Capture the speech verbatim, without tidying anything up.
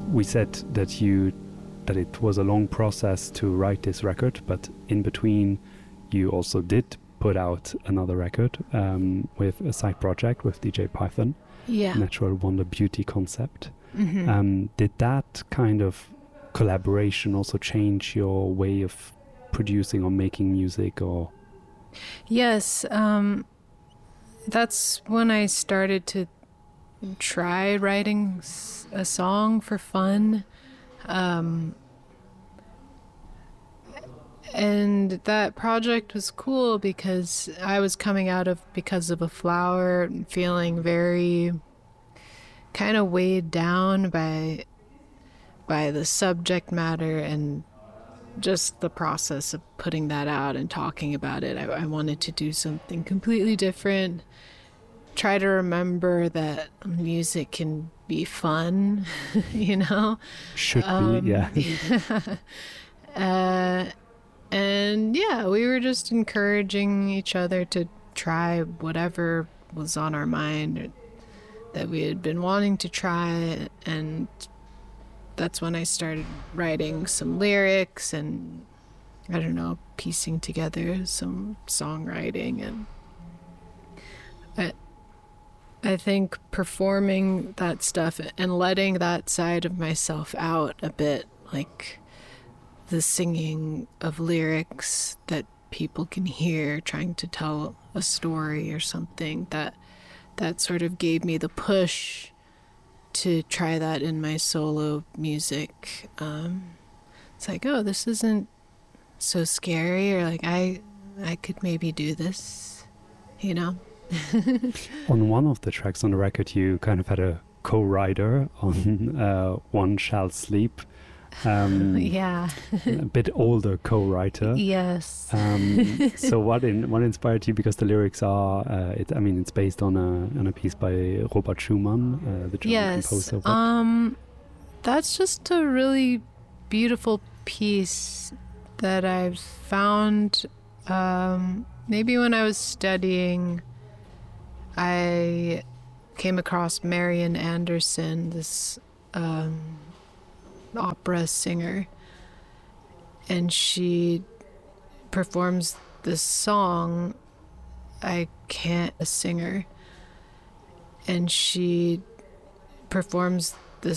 we said that you that it was a long process to write this record, but in between you also did put out another record um, with a side project with D J Python, yeah. Natural Wonder Beauty Concept. Mm-hmm. Um, did that kind of collaboration also change your way of producing or making music? Or Yes, um, that's when I started to try writing s- a song for fun. Um, and that project was cool because I was coming out of Because of a Flower and feeling very kind of weighed down by by the subject matter and just the process of putting that out and talking about it. I, I wanted to do something completely different. Try to remember that music can be fun, you know? should Um, be, yeah. uh, and yeah, we were just encouraging each other to try whatever was on our mind or that we had been wanting to try. And that's when I started writing some lyrics and, I don't know, piecing together some songwriting. And I, I think performing that stuff and letting that side of myself out a bit, like the singing of lyrics that people can hear, trying to tell a story or something, that that sort of gave me the push to try that in my solo music. Um, it's like, oh, this isn't so scary, or like I I could maybe do this, you know? On one of the tracks on the record, you kind of had a co-writer on uh, One Shall Sleep. Um, yeah. a bit older co-writer. Yes. Um, so what in what inspired you? Because the lyrics are, uh, it, I mean, it's based on a on a piece by Robert Schumann, uh, the German yes. composer. What? Um, that's just a really beautiful piece that I've found. Um, maybe when I was studying, I came across Marian Anderson, this um, opera singer, and she performs this song, I Can't a Singer, and she performs